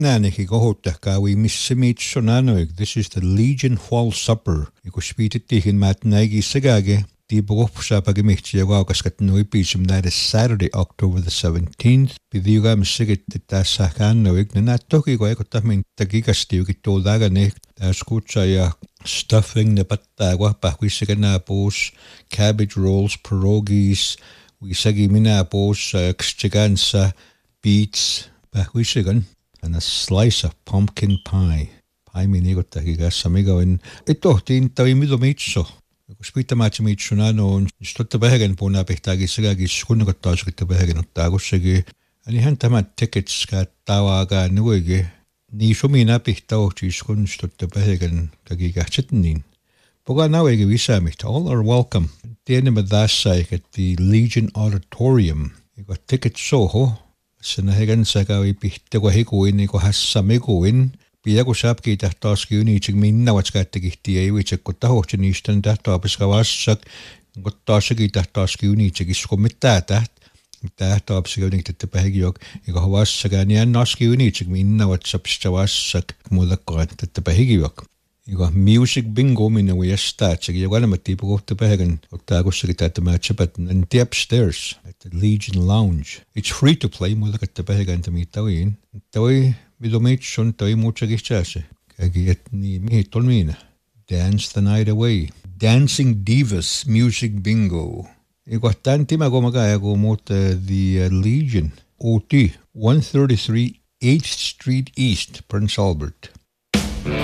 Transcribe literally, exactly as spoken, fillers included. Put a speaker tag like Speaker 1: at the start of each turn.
Speaker 1: Nääniki kohutahkaawi missimiitsunanoik. This is the Legion Fall Supper. Iku spiitettiihin maat näigissägäägi. Tiipuqorpusaapaga mihtiaguaqaskat nuipiisum that is Saturday, October the seventeenth. Pidiugaamissigit taassahkaannuik. Nanaattokigo ekotahmin tagigastiugit tuuldaaganik. Taaskuutsaja stuffing napattaaguah pahkuissaganaapuus. Cabbage rolls, pierogies. Wisagi minaapuus kstigansa. Beets. Pahkuissagan. And a slice of pumpkin pie. Pie minigotahkigas samigawin. Itohtiin tavimidomitso. Spitamaatimiitsunano stottapähegen puunapihtaagissagagis kunnugattaasugittapähegen ani hän tämä tickets kaattavaaga nuigi ni suminapihtaohtis kun stottapähegen kagigahtsitnin poga nauigi visaamihta all are welcome tienemme tässä at the Legion Auditorium iko ticket soho sana hegen sagawi pihtago hikuin iko hassamiguin Piaku saapki tahtaaskin uniitsik minna vatskaattikihti ei vitsekko tahohtsi niistä tahtaapissa vassak kottaassakin tahtaaskin uniitsik isko mitään täht tahtaapissa uniitsik pähkiok iko vassakään niin ennaskin uniitsik minna vatsapissa vassak muutakaan että pähkiok iko music bingo minne voi estäätsik joka enemmän tiipu kohta pähkän ottaa kussakin tätä matchapat and the upstairs at the Legion Lounge it's free to play muutakaan että pähkän tamittaviin toi Vidomitsun toi muutsakihtsääse. Käki et niin mihin tolmiina. Dance the night away. Dancing Divas Music Bingo. Iko tän timäkomakaa joku muuta the uh, Legion. O T one thirty-three eighth Street East, Prince Albert.